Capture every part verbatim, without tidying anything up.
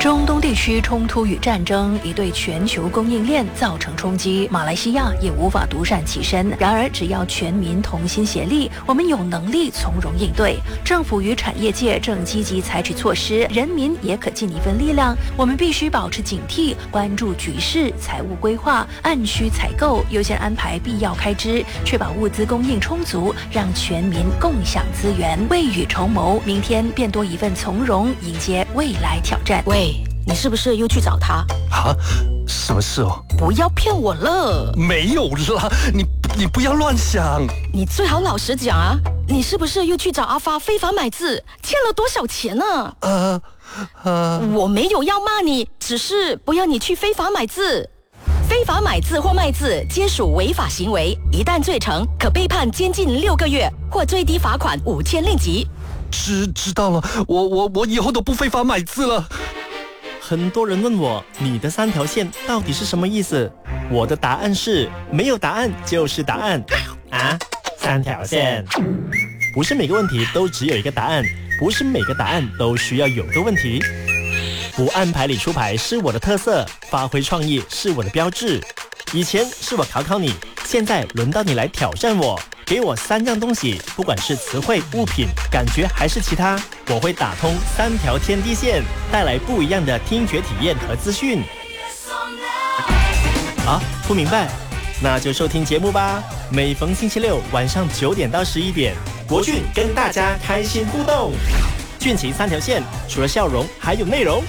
中东地区冲突与战争已对全球供应链造成冲击，马来西亚也无法独善其身。然而，只要全民同心协力，我们有能力从容应对。政府与产业界正积极采取措施，人民也可尽一份力量。我们必须保持警惕，关注局势，财务规划，按需采购，优先安排必要开支，确保物资供应充足，让全民共享资源，未雨绸缪，明天便多一份从容，迎接未来挑战。 喂，你是不是又去找他啊？什么事哦？ 不要骗我了！ 没有啦，你你不要乱想。 你最好老实讲啊！你是不是又去找阿发非法买字，欠了多少钱呢？ 呃呃， 我没有要骂你，只是不要你去非法买字。非法买字或卖字皆属违法行为，一旦罪成，可被判监禁六个月或最低罚款五千令吉。 知知道了，我我我以后都不非法买字了。 很多人问我，你的三条线到底是什么意思？我的答案是，没有答案就是答案啊！三条线，不是每个问题都只有一个答案，不是每个答案都需要有个问题。不按牌理出牌是我的特色，发挥创意是我的标志。以前是我考考你，现在轮到你来挑战我。给我三样东西，不管是词汇、物品、感觉还是其他，我会打通三条天地线，带来不一样的听觉体验和资讯。啊，不明白？那就收听节目吧。每逢星期六晚上九点到十一点，国俊跟大家开心互动。俊奇三条线，除了笑容，还有内容。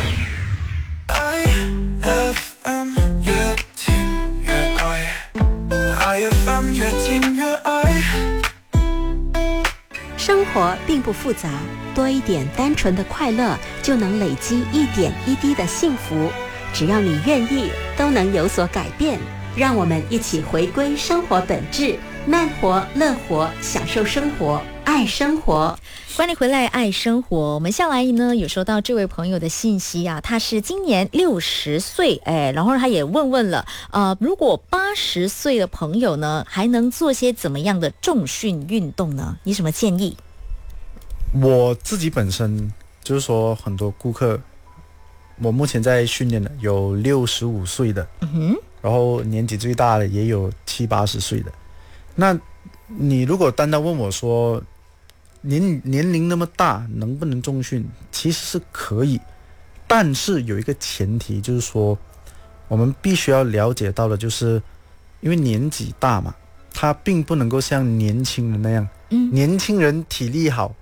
生活并不复杂，多一点单纯的快乐，就能累积一点一滴的幸福。只要你愿意，都能有所改变。让我们一起回归生活本质，慢活、乐活，享受生活，爱生活。 欢迎回来，爱生活。我们下来呢有收到这位朋友的信息啊，他是今年六十岁，哎，然后他也问问了，呃，如果八十岁的朋友呢，还能做些怎么样的重训运动呢？你什么建议？ 我自己本身就是说，很多顾客，我目前在训练的有六十五岁的，嗯哼，然后年纪最大的也有七八十岁的。那你如果单单问我说，年年龄那么大，能不能重训？其实是可以，但是有一个前提，就是说，我们必须要了解到的，就是因为年纪大嘛，他并不能够像年轻人那样，嗯，年轻人体力好，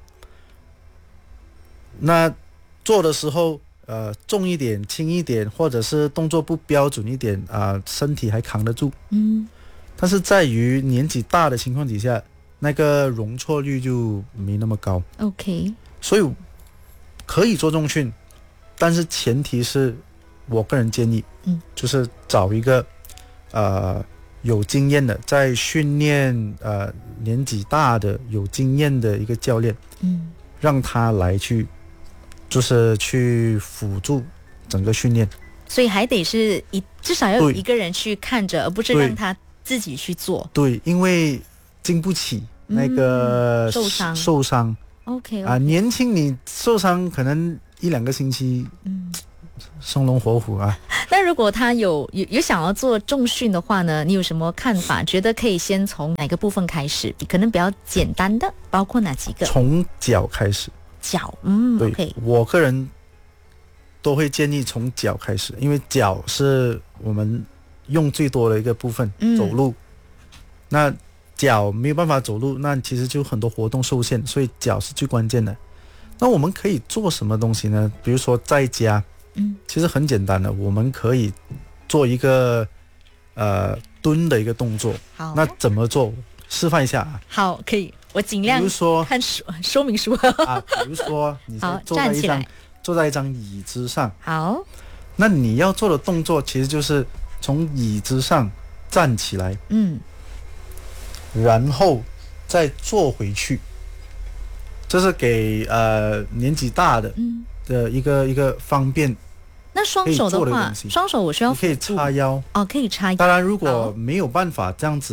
那做的时候，呃，重一点、轻一点，或者是动作不标准一点啊、呃，身体还扛得住，嗯，但是在于年纪大的情况底下，那个容错率就没那么高。 OK， 所以可以做重训，但是前提是我个人建议，嗯，就是找一个呃有经验的，在训练呃年纪大的有经验的一个教练，嗯，让他来去就是去辅助整个训练。 所以还得是一至少要有一个人去看着，而不是让他自己去做。 对，因为经不起那个、嗯、 受伤受伤 OK, 啊、呃，年轻你受伤可能一两个星期，嗯，生龙活虎啊。 那如果他有有有想要做重训的话呢，你有什么看法？觉得可以先从哪个部分开始？可能比较简单的，包括哪几个？ 从脚开始。 脚，嗯， 对， okay. 我个人都会建议从脚开始，因为脚是我们用最多的一个部分，嗯、走路。那脚没有办法走路，那其实就很多活动受限，所以脚是最关键的。那我们可以做什么东西呢？比如说在家，嗯，其实很简单的，我们可以做一个呃蹲的一个动作。 好， 那怎么做？示范一下啊。 好，可以，我尽量比如说看说说明书啊。比如说你坐在一张坐在一张椅子上， 好， 那你要做的动作其实就是从椅子上站起来，嗯。然后再坐回去，这是给呃年纪大的的一个、嗯、一个方便。 那双手的话，双手我需要你可以叉腰哦，可以叉腰。 当然，如果没有办法这样子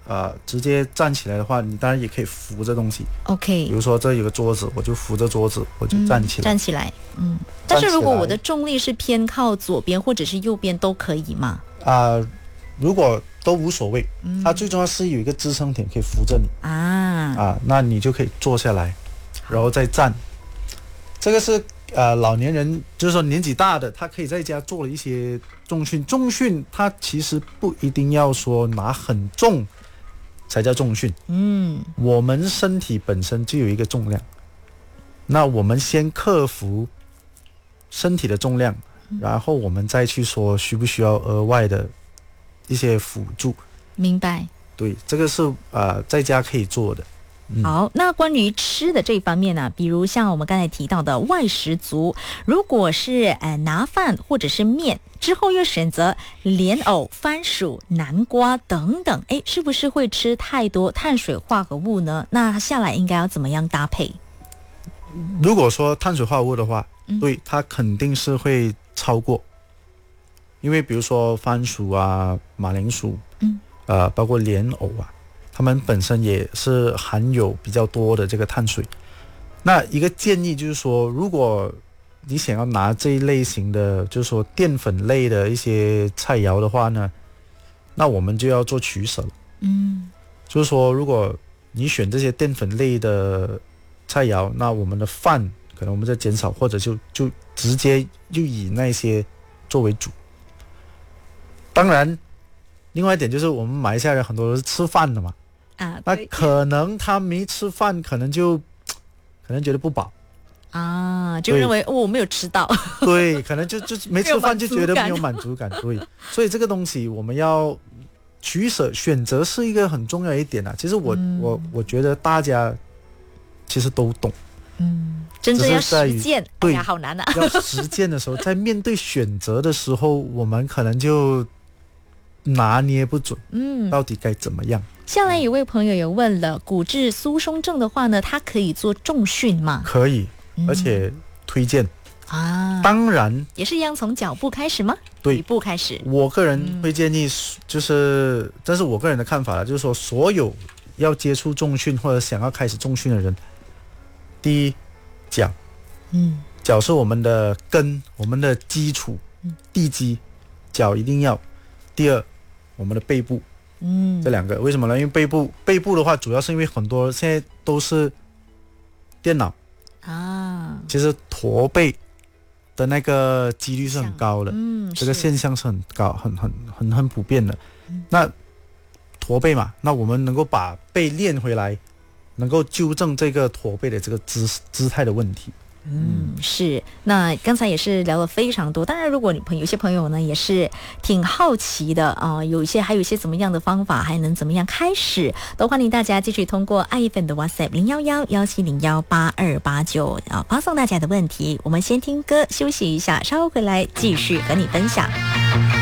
呃直接站起来的话，你当然也可以扶着东西。 OK， 比如说这有个桌子，我就扶着桌子，我就站起来。 嗯、站起来，嗯。但是如果我的重力是偏靠左边或者是右边都可以吗？ 啊、呃，如果都无所谓，嗯、它最重要是有一个支撑点可以扶着你啊啊，那你就可以坐下来，然后再站。这个是呃老年人，就是说年纪大的，他可以在家做了一些重训。重训它其实不一定要说拿很重才叫重训， 嗯， 我们身体本身就有一个重量，那我们先克服身体的重量，然后我们再去说需不需要额外的一些辅助。 明白。 对，这个是呃在家可以做的。嗯、 好，那关于吃的这方面呢、啊，比如像我们刚才提到的外食族，如果是呃拿饭或者是面之后又选择莲藕、番薯、南瓜等等，哎，是不是会吃太多碳水化合物呢？那下来应该要怎么样搭配？ 如果说碳水化合物的话，嗯、对，它肯定是会超过，因为比如说番薯啊、马铃薯， 嗯， 呃，包括莲藕啊。它们本身也是含有比较多的这个碳水。那一个建议就是说，如果你想要拿这一类型的，就是说淀粉类的一些菜肴的话呢，那我们就要做取舍了。 嗯， 就是说，如果你选这些淀粉类的菜肴，那我们的饭可能我们在减少，或者就就直接就以那些作为主。当然，另外一点就是我们马来西亚人很多都是吃饭的嘛。 啊， 那可能他没吃饭，可能就可能觉得不饱啊，就认为、哦、我没有吃到， 对，可能就就没吃饭就觉得没有满足感，对，所以这个东西我们要取舍，选择是一个很重要一点啊。其实我、嗯、我我觉得大家其实都懂， 嗯，真正要实践， 对， 哎呀，好难啊！ 要实践的时候，在面对选择的时候，我们可能就拿捏不准， 嗯， 到底该怎么样。 下来有位朋友有问了，骨质疏松症的话呢，他可以做重训吗？ 可以，而且推荐、 嗯、啊。 当然也是一样，从脚步开始吗？ 对， 底部开始。 我个人会建议，就是，这是我个人的看法了，就是说，所有要接触重训或者想要开始重训的人，第一，脚， 嗯， 脚是我们的根，我们的基础，地基，脚一定要。第二，我们的背部。 嗯， 这两个为什么呢？因为背部背部的话，主要是因为很多现在都是电脑啊， 其实驼背的那个几率是很高的， 嗯， 这个现象是很高、很很很很普遍的。嗯、那驼背嘛，那我们能够把背练回来，能够纠正这个驼背的这个姿姿态的问题。 嗯，是。那刚才也是聊了非常多。当然，如果你朋友有些朋友呢也是挺好奇的啊、呃，有一些还有一些怎么样的方法，还能怎么样开始，都欢迎大家继续通过爱粉的 WhatsApp 零幺幺幺七零幺八二八九啊发送大家的问题。我们先听歌休息一下，稍后回来继续和你分享。